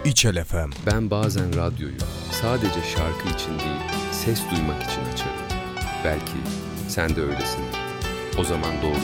İçel FM. Ben bazen radyoyu sadece şarkı için değil, ses duymak için açarım. Belki sen de öylesin. O zaman doğru